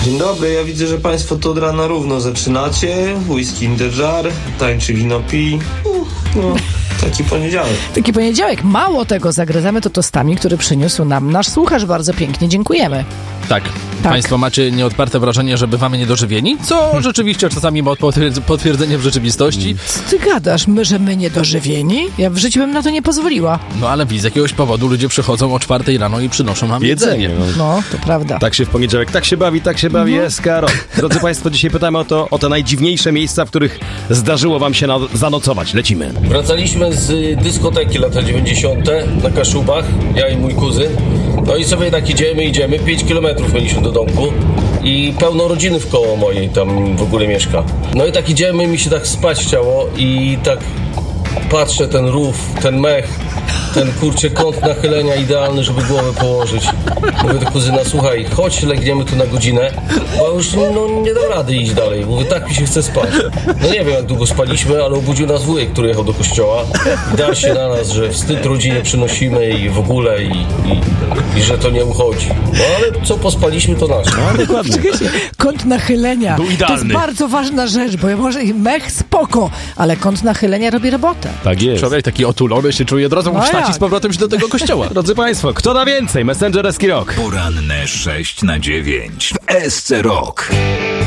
Dzień dobry, ja widzę, że państwo to od rana równo zaczynacie. Whisky in the jar, tańczy wino pi. No, taki poniedziałek. Taki poniedziałek. Mało tego, zagryzamy to tostami, który przyniósł nam nasz słuchacz. Bardzo pięknie dziękujemy. Tak. Państwo macie nieodparte wrażenie, że bywamy niedożywieni? Co rzeczywiście czasami ma potwierdzenie w rzeczywistości. Co ty gadasz? Że my niedożywieni? Ja w życiu bym na to nie pozwoliła. No ale z jakiegoś powodu ludzie przychodzą o 4 rano i przynoszą nam jedzenie. No, to prawda. Tak się w poniedziałek, tak się bawi, jest Karol. Drodzy Państwo, dzisiaj pytamy o te najdziwniejsze miejsca, w których zdarzyło Wam się zanocować. Lecimy. Wracaliśmy z dyskoteki lata 90. na Kaszubach, ja i mój kuzyn. No i sobie tak idziemy, 5 kilometrów mieliśmy do domku i pełno rodziny wkoło mojej tam w ogóle mieszka. No i tak idziemy, mi się tak spać chciało i tak patrzę, ten rów, ten mech, ten kurczę kąt nachylenia idealny, żeby głowę położyć. Mówię do kuzyna, słuchaj, chodź, legniemy tu na godzinę, bo już nie dam rady iść dalej. Mówię, tak mi się chce spać. No nie wiem, jak długo spaliśmy, ale obudził nas wujek, który jechał do kościoła i dał się na nas, że wstyd rodzinie przynosimy i w ogóle i że to nie uchodzi. No ale co pospaliśmy, to nasze. No, dokładnie. Czekajcie, kąt nachylenia. Był idealny. To jest bardzo ważna rzecz, bo może mech spoko, ale kąt nachylenia robi robotę. Tak jest. Człowiek taki otulony się czuje, od razu mu wstać i z powrotem się do tego kościoła. Drodzy Państwo, kto da więcej? Messenger Eski Rock. Poranne 6 na 9 w SC Rock.